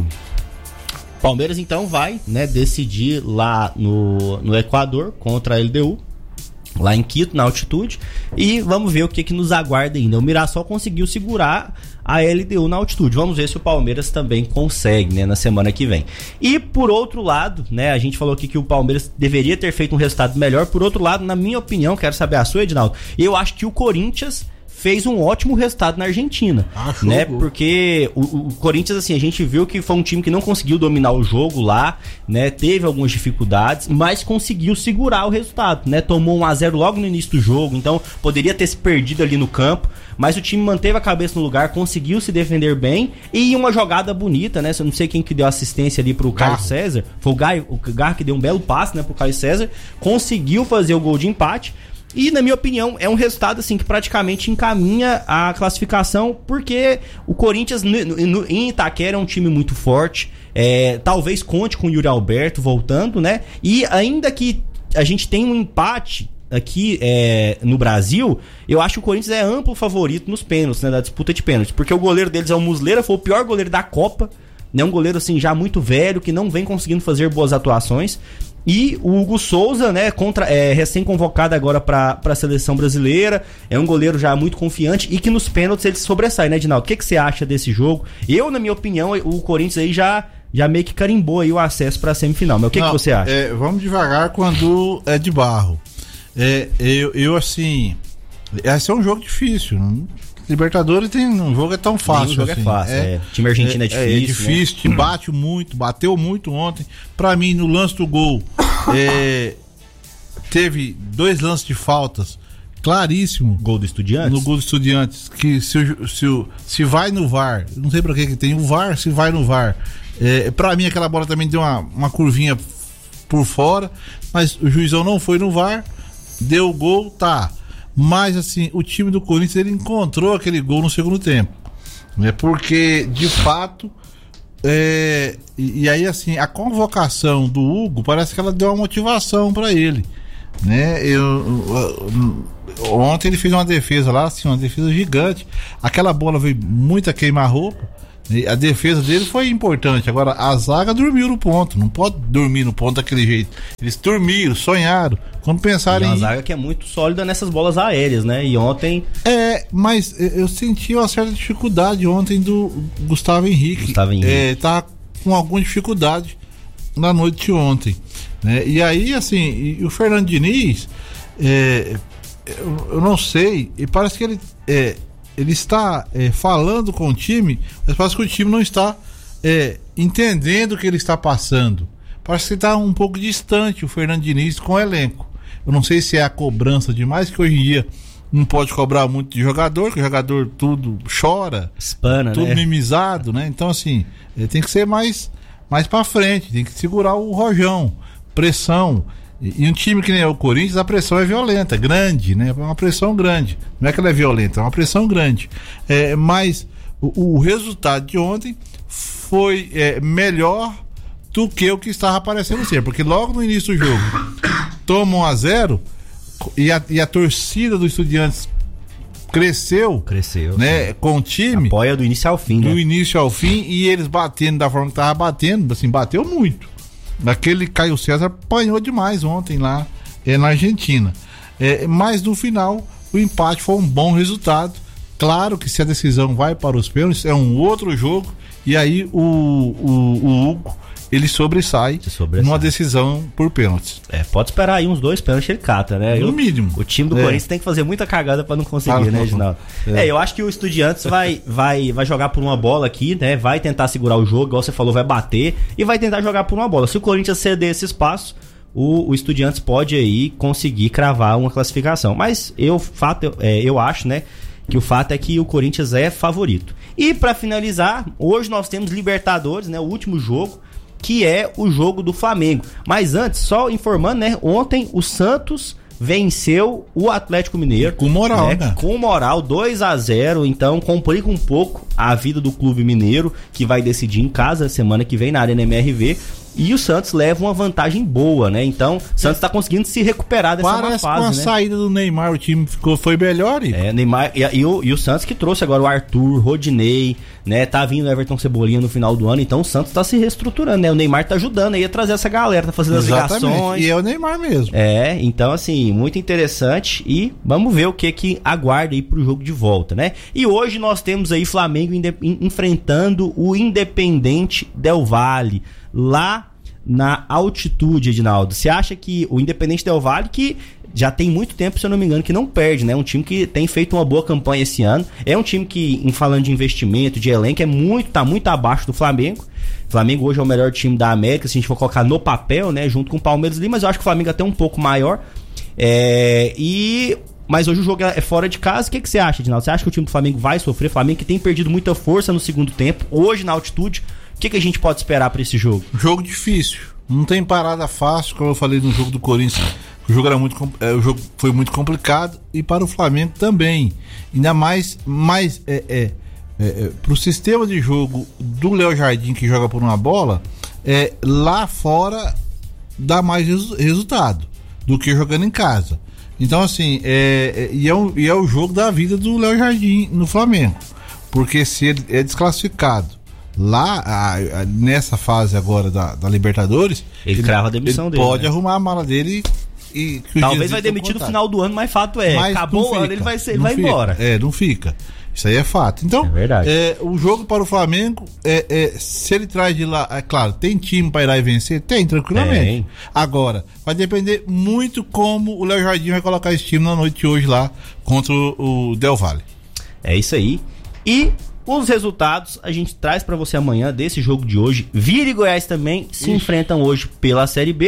Palmeiras então vai, né, decidir lá no Equador contra a LDU. Lá em Quito, na altitude. E vamos ver o que nos aguarda ainda. O Mirassol conseguiu segurar a LDU na altitude. Vamos ver se o Palmeiras também consegue, né, na semana que vem. E por outro lado, né, a gente falou aqui que o Palmeiras deveria ter feito um resultado melhor. Por outro lado, na minha opinião, quero saber a sua, Edinaldo, eu acho que o Corinthians fez um ótimo resultado na Argentina, né? Porque o Corinthians, assim, a gente viu que foi um time que não conseguiu dominar o jogo lá, né? Teve algumas dificuldades, mas conseguiu segurar o resultado, né? Tomou 1-0 logo no início do jogo, então poderia ter se perdido ali no campo, mas o time manteve a cabeça no lugar, conseguiu se defender bem e uma jogada bonita, né? Eu não sei quem que deu assistência ali pro Caio César, foi o Garro que deu um belo passe, né, pro Caio César, conseguiu fazer o gol de empate. E, na minha opinião, é um resultado assim que praticamente encaminha a classificação, porque o Corinthians em Itaquera é um time muito forte, talvez conte com o Yuri Alberto voltando, né? E ainda que a gente tenha um empate aqui no Brasil, eu acho que o Corinthians é amplo favorito nos pênaltis, né? Da disputa de pênaltis, porque o goleiro deles é o Muslera, foi o pior goleiro da Copa, né? Um goleiro assim já muito velho, que não vem conseguindo fazer boas atuações. E o Hugo Souza, né, recém-convocado agora para a seleção brasileira, é um goleiro já muito confiante e que nos pênaltis ele sobressai, né, Edinaldo? O que você acha desse jogo? Eu, na minha opinião, o Corinthians aí já meio que carimbou aí o acesso para a semifinal, mas o que você acha? Vamos devagar quando é de barro. Eu assim, esse é um jogo difícil, não? Libertadores um jogo é tão fácil. O jogo assim. é fácil. Time argentino é difícil. É difícil, te bate muito, bateu muito ontem. Pra mim, no lance do gol, teve 2 lances de faltas claríssimo. Gol do Estudiantes? No gol do Estudiantes. Que se vai no VAR, não sei pra que tem o VAR, se vai no VAR. Pra mim aquela bola também deu uma curvinha por fora, mas o juizão não foi no VAR, deu o gol, tá. Mas assim, o time do Corinthians ele encontrou aquele gol no segundo tempo, né? Porque de fato e aí assim, a convocação do Hugo parece que ela deu uma motivação pra ele, né? Ontem ele fez uma defesa lá, assim, uma defesa gigante. Aquela bola veio muito a queimar-roupa. A defesa dele foi importante. Agora, a zaga dormiu no ponto. Não pode dormir no ponto daquele jeito. Eles dormiram, sonharam. Quando pensaram uma zaga que é muito sólida nessas bolas aéreas, né? E ontem... mas eu senti uma certa dificuldade ontem do Gustavo Henrique. Tá com alguma dificuldade na noite de ontem, né? E aí, assim, o Fernando Diniz, eu não sei, e parece que ele está falando com o time, mas parece que o time não está entendendo o que ele está passando. Parece que está um pouco distante o Fernando Diniz com o elenco. Eu não sei se é a cobrança demais, que hoje em dia não pode cobrar muito de jogador, que o jogador tudo chora, espana, tudo mimizado, né? Então assim, tem que ser mais pra frente, tem que segurar o rojão, pressão. E um time que nem é o Corinthians, a pressão é violenta, grande, né? É uma pressão grande. Não é que ela é violenta, é uma pressão grande. Mas o resultado de ontem foi melhor do que o que estava aparecendo ser. Porque logo no início do jogo, toma 1-0 e a torcida do Estudiantes cresceu, né? Com o time. Apoia do início ao fim, né? Do início ao fim, e eles batendo da forma que estava batendo, assim, bateu muito. Aquele Caio César apanhou demais ontem lá na Argentina. Mas no final o empate foi um bom resultado. Claro que se a decisão vai para os pênaltis é um outro jogo, e aí o Hugo ele sobressai numa decisão por pênaltis. Pode esperar aí uns 2 pênaltis ele cata, né? No mínimo. O time do Corinthians tem que fazer muita cagada pra não conseguir, né, Reginaldo? Eu acho que o Estudiantes vai jogar por uma bola aqui, né? Vai tentar segurar o jogo, igual você falou, vai bater e vai tentar jogar por uma bola. Se o Corinthians ceder esse espaço, o Estudiantes pode aí conseguir cravar uma classificação. Mas eu acho, né, que o fato é que o Corinthians é favorito. E pra finalizar, hoje nós temos Libertadores, né? O último jogo, que é o jogo do Flamengo. Mas antes, só informando, né? Ontem o Santos venceu o Atlético Mineiro. Com moral, né? Com moral, 2-0. Então complica um pouco a vida do Clube Mineiro, que vai decidir em casa semana que vem na Arena MRV. E o Santos leva uma vantagem boa, né? Então, o Santos tá conseguindo se recuperar dessa má fase, com a saída do Neymar, o time foi melhor. Neymar e o Santos que trouxe agora o Arthur, Rodinei, né? Tá vindo o Everton Cebolinha no final do ano, então o Santos tá se reestruturando, né? O Neymar tá ajudando aí a trazer essa galera, tá fazendo as ligações. E é o Neymar mesmo. Então assim, muito interessante, e vamos ver o que aguarda aí pro jogo de volta, né? E hoje nós temos aí Flamengo enfrentando o Independente Del Valle, lá na altitude, Edinaldo. Você acha que o Independente Del Valle, que já tem muito tempo, se eu não me engano, que não perde, né? Um time que tem feito uma boa campanha esse ano. É um time que, em falando de investimento, de elenco, tá muito abaixo do Flamengo. O Flamengo hoje é o melhor time da América, se a gente for colocar no papel, né? Junto com o Palmeiras ali, mas eu acho que o Flamengo é até um pouco maior. Mas hoje o jogo é fora de casa. O que você acha, Edinaldo? Você acha que o time do Flamengo vai sofrer? O Flamengo que tem perdido muita força no segundo tempo, hoje na altitude. O que a gente pode esperar para esse jogo? Jogo difícil. Não tem parada fácil, como eu falei no jogo do Corinthians. O jogo foi muito complicado, e para o Flamengo também. Ainda mais pro sistema de jogo do Léo Jardim, que joga por uma bola, lá fora dá mais resultado do que jogando em casa. Então assim, é o jogo da vida do Léo Jardim no Flamengo, porque se ele é desclassificado lá, nessa fase agora da Libertadores, ele crava a demissão dele. Pode arrumar a mala dele e talvez vai demitir no final do ano, mas fato acabou o ano, ele vai embora. Não fica. Isso aí é fato. Então, é verdade. O jogo para o Flamengo, se ele traz de lá, claro, tem time para ir lá e vencer? Tem, tranquilamente. Agora, vai depender muito como o Léo Jardim vai colocar esse time na noite de hoje lá contra o Del Valle. É isso aí. E os resultados a gente traz pra você amanhã desse jogo de hoje. Vira e Goiás também se enfrentam hoje pela Série B.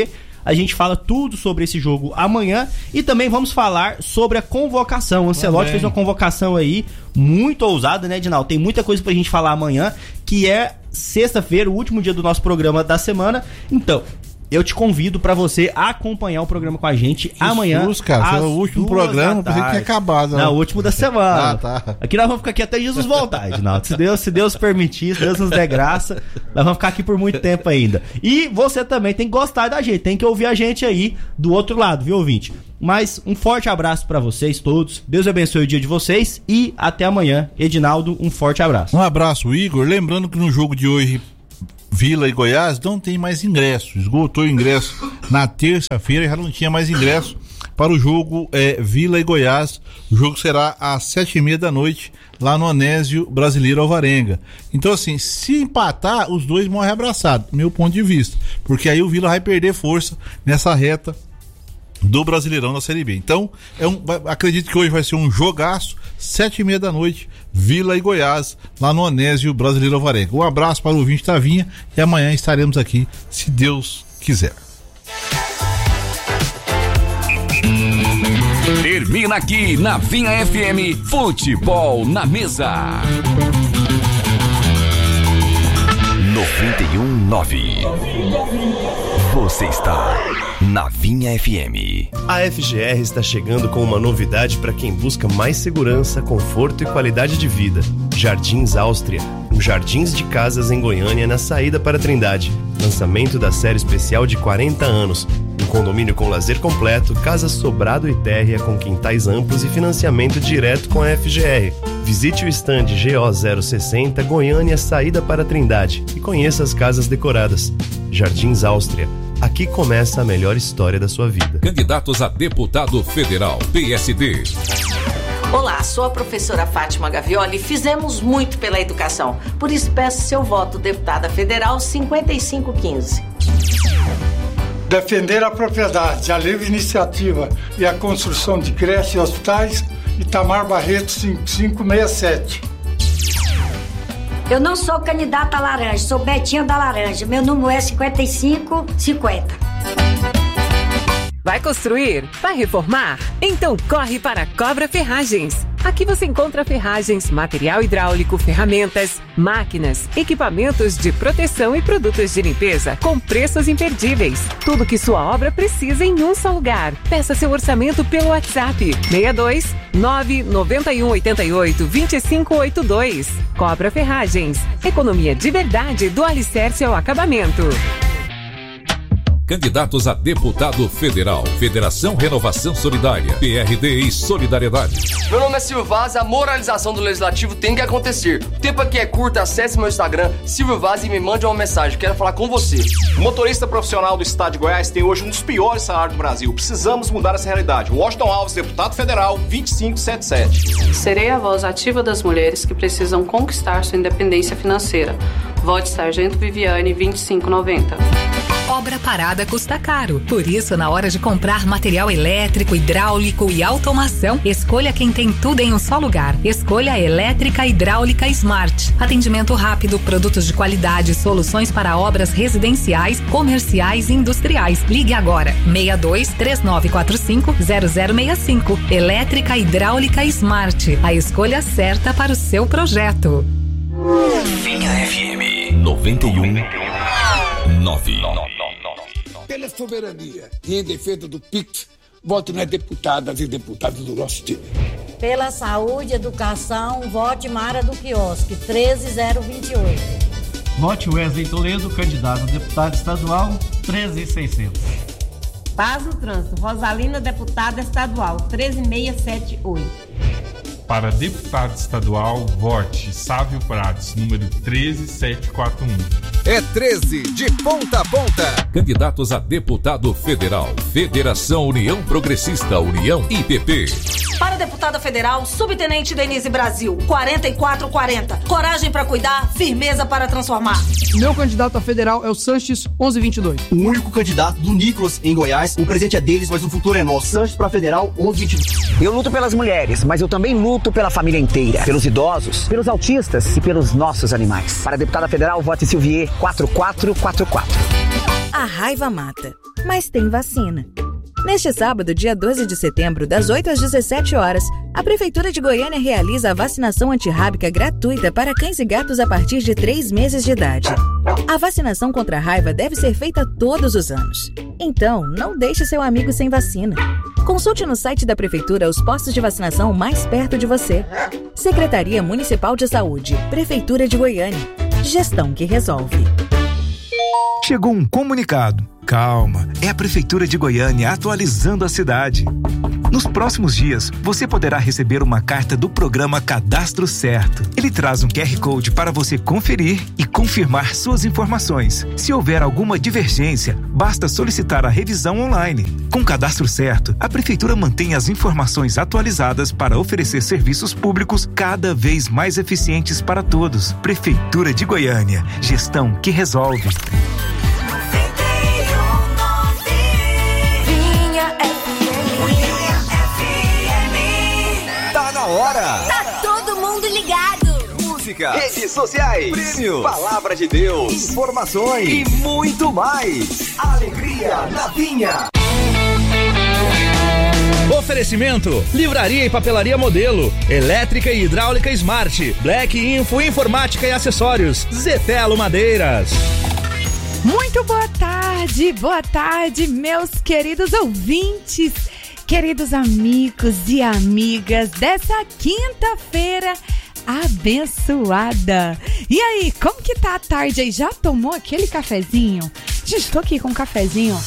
A gente fala tudo sobre esse jogo amanhã e também vamos falar sobre a convocação. O Ancelotti fez uma convocação aí muito ousada, né, Edinaldo? Tem muita coisa pra gente falar amanhã, que é sexta-feira, o último dia do nosso programa da semana. Então, eu te convido pra você acompanhar o programa com a gente amanhã. Cara, o último programa, pensei que tinha acabado. Não, o último da semana. Tá. Aqui nós vamos ficar aqui até Jesus voltar, Edinaldo. Se Deus permitir, se Deus nos der graça, nós vamos ficar aqui por muito tempo ainda. E você também tem que gostar da gente, tem que ouvir a gente aí do outro lado, viu, ouvinte? Mas um forte abraço pra vocês todos. Deus abençoe o dia de vocês e até amanhã. Edinaldo, um forte abraço. Um abraço, Igor. Lembrando que no jogo de hoje, Vila e Goiás, não tem mais ingresso. Esgotou o ingresso na terça-feira e já não tinha mais ingresso para o jogo Vila e Goiás. O jogo será às 7h30 da noite lá no Anésio Brasileiro Alvarenga. Então, assim, se empatar, os dois morrem abraçados, meu ponto de vista, porque aí o Vila vai perder força nessa reta do Brasileirão da Série B. Então, acredito que hoje vai ser um jogaço, 7h30 da noite, Vila e Goiás, lá no Anésio Brasileiro Alvarenga. Um abraço para o ouvinte Tavinha e amanhã estaremos aqui, se Deus quiser. Termina aqui na Vinha FM, Futebol na Mesa. 91.9. Você está na Vinha FM. A FGR está chegando com uma novidade para quem busca mais segurança, conforto e qualidade de vida. Jardins Áustria, um jardins de casas em Goiânia na saída para Trindade. Lançamento da série especial de 40 anos. Um condomínio com lazer completo, casa sobrado e térrea com quintais amplos e financiamento direto com a FGR. Visite o stand GO060 Goiânia saída para Trindade e conheça as casas decoradas. Jardins Áustria. Aqui começa a melhor história da sua vida. Candidatos a deputado federal, PSD. Olá, sou a professora Fátima Gavioli e fizemos muito pela educação. Por isso peço seu voto, deputada federal 5515. Defender a propriedade, a livre iniciativa e a construção de creches e hospitais, Itamar Barreto 5567. Eu não sou candidata a laranja, sou Betinha da Laranja. Meu número é 5550. Vai construir? Vai reformar? Então corre para a Cobra Ferragens. Aqui você encontra ferragens, material hidráulico, ferramentas, máquinas, equipamentos de proteção e produtos de limpeza com preços imperdíveis. Tudo que sua obra precisa em um só lugar. Peça seu orçamento pelo WhatsApp 62 991 88 2582. Cobra Ferragens. Economia de verdade do alicerce ao acabamento. Candidatos a deputado federal, Federação Renovação Solidária, PRD e Solidariedade. Meu nome é Silvio Vaz, a moralização do Legislativo tem que acontecer. O tempo aqui é curto, acesse meu Instagram, Silvio Vaz, e me mande uma mensagem, quero falar com você. O motorista profissional do estado de Goiás tem hoje um dos piores salários do Brasil. Precisamos mudar essa realidade. Washington Alves, deputado federal, 2577. Serei a voz ativa das mulheres que precisam conquistar sua independência financeira. Vote Sargento Viviane, 2590. Obra parada custa caro. Por isso, na hora de comprar material elétrico, hidráulico e automação, escolha quem tem tudo em um só lugar. Escolha a Elétrica Hidráulica Smart. Atendimento rápido, produtos de qualidade, soluções para obras residenciais, comerciais e industriais. Ligue agora. 62 3945 0065. Elétrica Hidráulica Smart. A escolha certa para o seu projeto. Vinha FM 91.9. Pela soberania e em defesa do PIX, vote nas deputadas e deputados do nosso time. Pela saúde e educação, vote Mara do Quiosque, 13028. Vote Wesley Toledo, candidato a deputado estadual, 13600. Paz no Trânsito, Rosalina, deputada estadual, 13678. Para deputado estadual, vote Sávio Prados, número 13741. É 13 de ponta a ponta. Candidatos a deputado federal, Federação União Progressista, União IPP. Para deputada federal, subtenente Denise Brasil, 4440. Coragem para cuidar, firmeza para transformar. Meu candidato a federal é o Sanches 1122. O único candidato do Nicolas em Goiás. O presente é deles, mas o futuro é nosso. Sanches para federal 1122. Eu luto pelas mulheres, mas eu também luto pela família inteira, pelos idosos, pelos autistas e pelos nossos animais. Para deputada federal, vote Silvier 4444. A raiva mata, mas tem vacina. Neste sábado, dia 12 de setembro, das 8 às 17 horas, a Prefeitura de Goiânia realiza a vacinação antirrábica gratuita para cães e gatos a partir de 3 meses de idade. A vacinação contra a raiva deve ser feita todos os anos. Então, não deixe seu amigo sem vacina. Consulte no site da Prefeitura os postos de vacinação mais perto de você. Secretaria Municipal de Saúde, Prefeitura de Goiânia. Gestão que resolve. Chegou um comunicado. Calma, é a Prefeitura de Goiânia atualizando a cidade. Nos próximos dias, você poderá receber uma carta do programa Cadastro Certo. Ele traz um QR Code para você conferir e confirmar suas informações. Se houver alguma divergência, basta solicitar a revisão online. Com Cadastro Certo, a Prefeitura mantém as informações atualizadas para oferecer serviços públicos cada vez mais eficientes para todos. Prefeitura de Goiânia, gestão que resolve. Hora. Tá todo mundo ligado. Música, redes sociais, prêmios, palavra de Deus, informações e muito mais. Alegria da Vinha. Oferecimento: Livraria e Papelaria Modelo, Elétrica e Hidráulica Smart, Black Info Informática e Acessórios, Zetelo Madeiras. Muito boa tarde, meus queridos ouvintes. Queridos amigos e amigas dessa quinta-feira abençoada. E aí, como que tá a tarde aí? Já tomou aquele cafezinho? Gente, tô aqui com um cafezinho.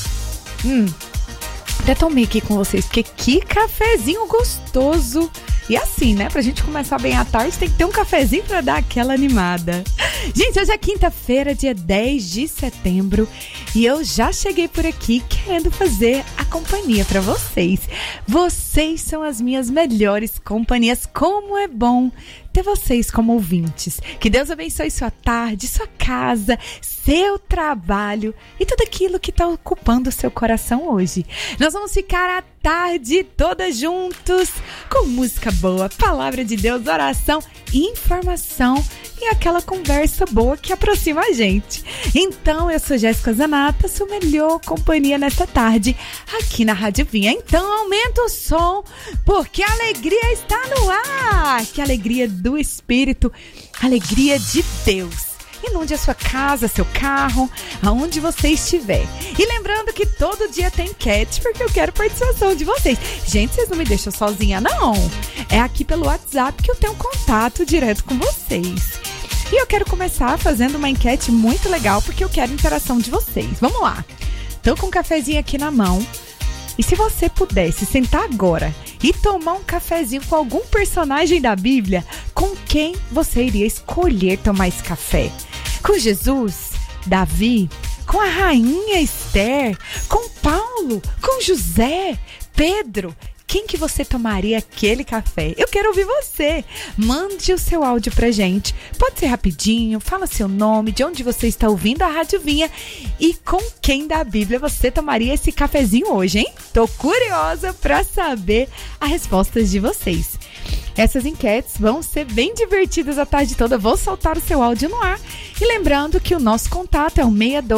Até tomei aqui com vocês, porque que cafezinho gostoso. E assim, né, pra gente começar bem a tarde, tem que ter um cafezinho pra dar aquela animada. Gente, hoje é quinta-feira, dia 10 de setembro, e eu já cheguei por aqui querendo fazer a companhia pra vocês. Vocês são as minhas melhores companhias. Como é bom ter vocês como ouvintes. Que Deus abençoe sua tarde, sua casa, seu trabalho e tudo aquilo que está ocupando o seu coração hoje. Nós vamos ficar a tarde toda juntos com música boa, palavra de Deus, oração, informação e aquela conversa boa que aproxima a gente. Então, eu sou Jéssica Zanata, sua melhor companhia nesta tarde aqui na Rádio Vinha. Então, aumenta o som, porque a alegria está no ar. Que alegria do Espírito, alegria de Deus. Inunde a sua casa, seu carro, aonde você estiver. E lembrando que todo dia tem enquete, porque eu quero participação de vocês. Gente, vocês não me deixam sozinha, não. É aqui pelo WhatsApp que eu tenho contato direto com vocês. E eu quero começar fazendo uma enquete muito legal, porque eu quero interação de vocês. Vamos lá. Tô com um cafezinho aqui na mão. E se você pudesse sentar agora e tomar um cafezinho com algum personagem da Bíblia, com quem você iria escolher tomar esse café? Com Jesus? Davi? Com a rainha Esther? Com Paulo? Com José? Pedro? Quem que você tomaria aquele café? Eu quero ouvir você. Mande o seu áudio pra gente. Pode ser rapidinho, fala seu nome, de onde você está ouvindo a Rádio Vinha e com quem da Bíblia você tomaria esse cafezinho hoje, hein? Tô curiosa pra saber as respostas de vocês. Essas enquetes vão ser bem divertidas a tarde toda. Vou soltar o seu áudio no ar. E lembrando que o nosso contato é o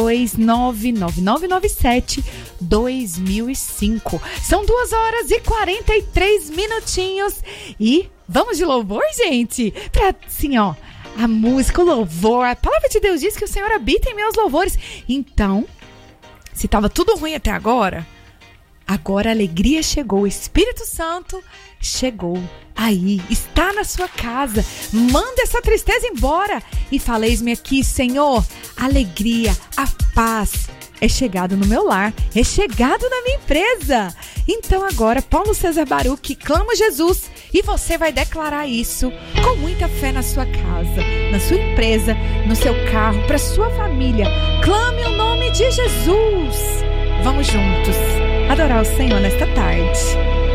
6299997-2005. São 2 horas e 43 minutinhos. E vamos de louvor, gente? Pra, assim, ó, a música, o louvor. A palavra de Deus diz que o Senhor habita em meus louvores. Então, se tava tudo ruim até agora, agora a alegria chegou. O Espírito Santo chegou. Aí, está na sua casa. Manda essa tristeza embora. E fala: eis-me aqui, Senhor. A alegria, a paz é chegado no meu lar, é chegado na minha empresa. Então agora, Paulo César Baruch clama Jesus. E você vai declarar isso com muita fé na sua casa, na sua empresa, no seu carro, para sua família. Clame o nome de Jesus. Vamos juntos adorar o Senhor nesta tarde.